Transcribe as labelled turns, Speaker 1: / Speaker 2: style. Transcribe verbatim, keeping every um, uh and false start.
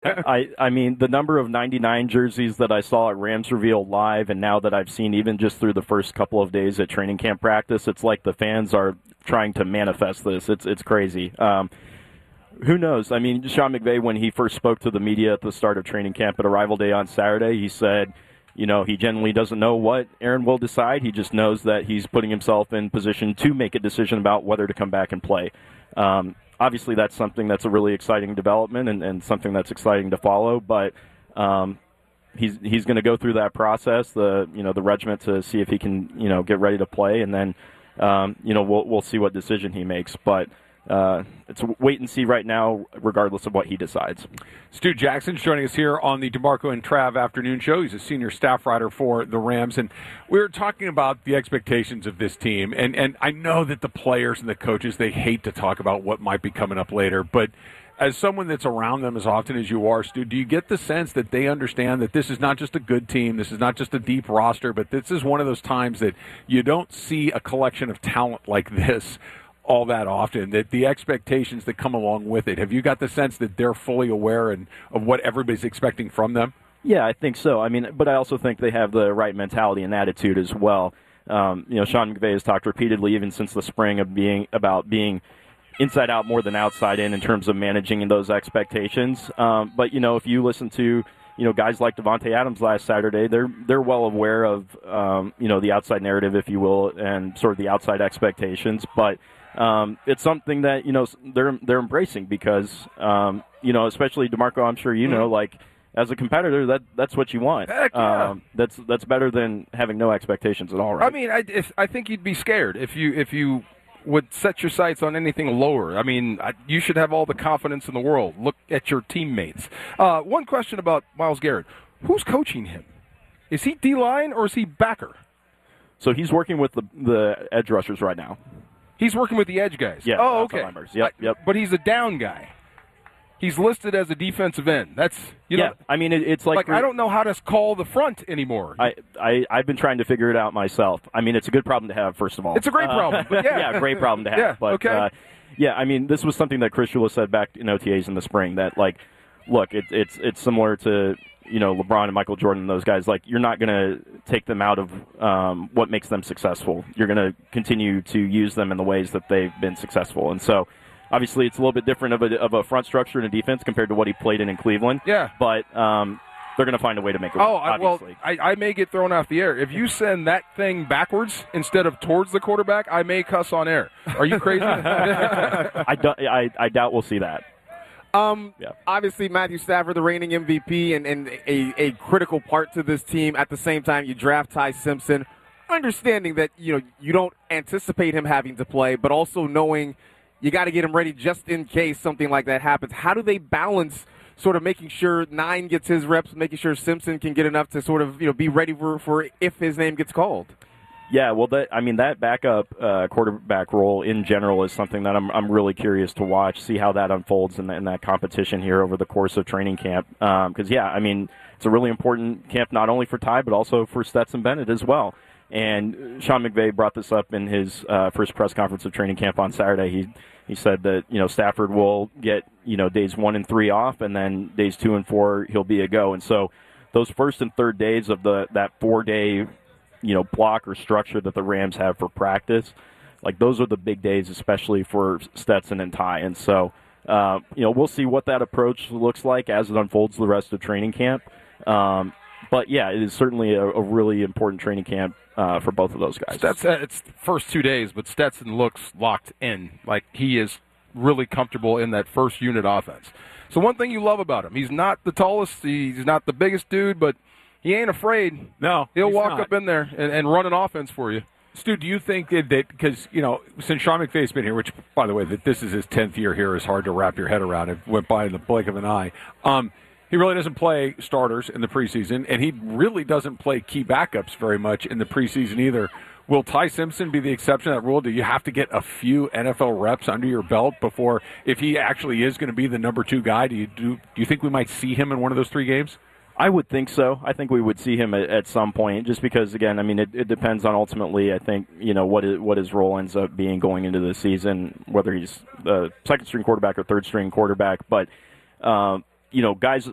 Speaker 1: I, I mean, the number of ninety-nine jerseys that I saw at Rams Reveal live, and now that I've seen even just through the first couple of days at training camp practice, it's like the fans are trying to manifest this. It's it's crazy. Um, who knows? I mean, Sean McVay, when he first spoke to the media at the start of training camp at Arrival Day on Saturday, he said, you know, he generally doesn't know what Aaron will decide. He just knows that he's putting himself in position to make a decision about whether to come back and play. Um, obviously, that's something that's a really exciting development and, and something that's exciting to follow. But um, he's he's going to go through that process, the you know the regiment, to see if he can you know get ready to play, and then um, you know we'll we'll see what decision he makes. But Uh, it's a wait and see right now, regardless of what he decides.
Speaker 2: Stu Jackson's joining us here on the DeMarco and Trav Afternoon Show. He's a senior staff writer for the Rams, and we were talking about the expectations of this team. And, and I know that the players and the coaches, they hate to talk about what might be coming up later, but as someone that's around them as often as you are, Stu, do you get the sense that they understand that this is not just a good team, this is not just a deep roster, but this is one of those times that you don't see a collection of talent like this all that often, that the expectations that come along with it, have you got the sense that they're fully aware and of what everybody's expecting from them?
Speaker 1: Yeah, I think so. I mean, but I also think they have the right mentality and attitude as well. Um, you know, Sean McVay has talked repeatedly, even since the spring, of being about being inside out more than outside in in terms of managing those expectations. Um, but, you know, if you listen to, you know, guys like Devontae Adams last Saturday, they're they're well aware of, um, you know, the outside narrative, if you will, and sort of the outside expectations. But Um, it's something that, you know, they're they're embracing because, um, you know, especially DeMarco, I'm sure you know, like, as a competitor, that that's what you want.
Speaker 3: Heck yeah.
Speaker 1: Um, that's that's better than having no expectations at all, right?
Speaker 3: I mean, I, if, I think you'd be scared if you if you would set your sights on anything lower. I mean, I, you should have all the confidence in the world. Look at your teammates. Uh, one question about Myles Garrett. Who's coaching him? Is he D-line or is he backer?
Speaker 1: So he's working with the, the edge rushers right now.
Speaker 3: He's working with the edge guys.
Speaker 1: Yeah.
Speaker 3: Oh, okay.
Speaker 1: Yep, yep.
Speaker 3: But he's a down guy. He's listed as a defensive end. That's you
Speaker 1: yeah.
Speaker 3: know.
Speaker 1: I mean, it, it's like,
Speaker 3: like I don't know how to call the front anymore.
Speaker 1: I, I I've been trying to figure it out myself. I mean, it's a good problem to have. First of all,
Speaker 3: it's a great problem.
Speaker 1: Uh,
Speaker 3: but yeah.
Speaker 1: yeah, great problem to have.
Speaker 3: Yeah.
Speaker 1: But,
Speaker 3: okay.
Speaker 1: Uh, yeah. I mean, this was something that Chris Shula said back in O T As in the spring. That like, look, it, it's it's similar to, you know, LeBron and Michael Jordan and those guys. Like, you're not going to take them out of um, what makes them successful. You're going to continue to use them in the ways that they've been successful. And so, obviously, it's a little bit different of a, of a front structure and a defense compared to what he played in in Cleveland.
Speaker 3: Yeah.
Speaker 1: But um, they're going to find a way to make it work,
Speaker 3: oh, I, well, I, I may get thrown off the air. If you send that thing backwards instead of towards the quarterback, I may cuss on air. Are you crazy?
Speaker 1: I, do, I, I doubt we'll see that.
Speaker 4: Um,
Speaker 1: yeah.
Speaker 4: Obviously, Matthew Stafford, the reigning M V P, and, and a, a critical part to this team. At the same time, you draft Ty Simpson, understanding that you know you don't anticipate him having to play, but also knowing you got to get him ready just in case something like that happens. How do they balance sort of making sure Nine gets his reps, making sure Simpson can get enough to sort of you know be ready for, for if his name gets called?
Speaker 1: Yeah, well, that I mean that backup uh, quarterback role in general is something that I'm I'm really curious to watch, see how that unfolds in, the, in that competition here over the course of training camp. Because um, yeah, I mean it's a really important camp not only for Ty but also for Stetson Bennett as well. And Sean McVay brought this up in his uh, first press conference of training camp on Saturday. He he said that you know Stafford will get you know days one and three off, and then days two and four he'll be a go. And so those first and third days of the that four day you know, block or structure that the Rams have for practice, like those are the big days, especially for Stetson and Ty. And so, uh, you know, we'll see what that approach looks like as it unfolds the rest of training camp. Um, but yeah, it is certainly a, a really important training camp uh, for both of those guys.
Speaker 3: Stetson, it's the first two days, but Stetson looks locked in. Like he is really comfortable in that first unit offense. So one thing you love about him, he's not the tallest, he's not the biggest dude, but he ain't afraid.
Speaker 2: No,
Speaker 3: he'll walk
Speaker 2: not.
Speaker 3: up in there and, and run an offense for you.
Speaker 2: Stu, do you think that, because, you know, since Sean McVay's been here, which, by the way, that this is his tenth year here, is hard to wrap your head around. It went by in the blink of an eye. Um, he really doesn't play starters in the preseason, and he really doesn't play key backups very much in the preseason either. Will Ty Simpson be the exception to that rule? Do you have to get a few N F L reps under your belt before, if he actually is going to be the number two guy, do you, do, do you think we might see him in one of those three games?
Speaker 1: I would think so. I think we would see him at, at some point, just because, again, I mean, it, it depends on ultimately, I think, you know, what is, what his role ends up being going into the season, whether he's the second-string quarterback or third-string quarterback. But, um, you know, guys